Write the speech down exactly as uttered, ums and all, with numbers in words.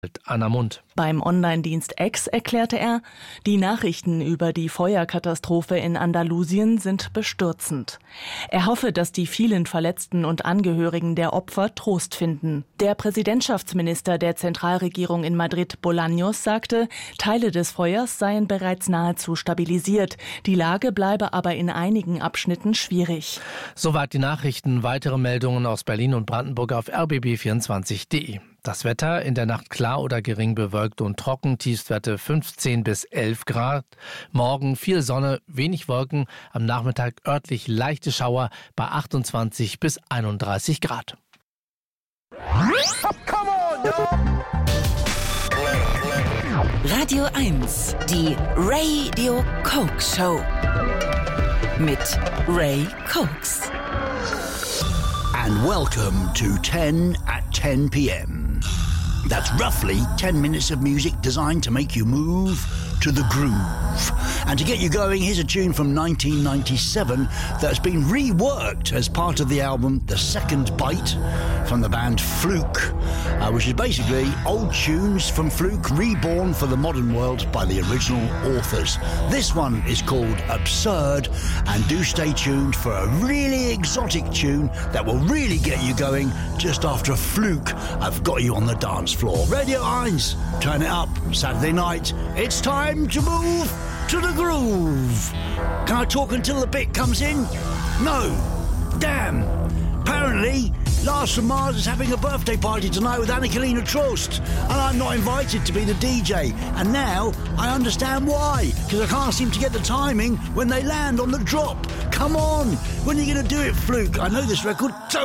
Anna Mund. Beim Online-Dienst X erklärte er, die Nachrichten über die Feuerkatastrophe in Andalusien sind bestürzend. Er hoffe, dass die vielen Verletzten und Angehörigen der Opfer Trost finden. Der Präsidentschaftsminister der Zentralregierung in Madrid, Bolaños, sagte, Teile des Feuers seien bereits nahezu stabilisiert. Die Lage bleibe aber in einigen Abschnitten schwierig. Soweit die Nachrichten. Weitere Meldungen aus Berlin und Brandenburg auf r b b vierundzwanzig punkt de. Das Wetter in der Nacht klar oder gering bewölkt und trocken, Tiefstwerte fünfzehn bis elf Grad. Morgen viel Sonne, wenig Wolken, am Nachmittag örtlich leichte Schauer bei achtundzwanzig bis einunddreißig Grad. Radio eins, die Radio Coke Show mit Ray Cokes. And welcome to ten at ten p.m. That's roughly ten minutes of music designed to make you move to the groove. And to get you going, here's a tune from nineteen ninety-seven that's been reworked as part of the album The Second Bite from the band Fluke, uh, which is basically old tunes from Fluke reborn for the modern world by the original authors. This one is called Absurd, and do stay tuned for a really exotic tune that will really get you going just after a Fluke I've got you on the dance floor. Radio eins, turn it up. Saturday night, it's time to move to the groove. Can I talk until the bit comes in? No. Damn. Apparently, Lars from Mars is having a birthday party tonight with Anna-Kalina Trost, and I'm not invited to be the D J. And now I understand why, because I can't seem to get the timing when they land on the drop. Come on, when are you going to do it, Fluke? I know this record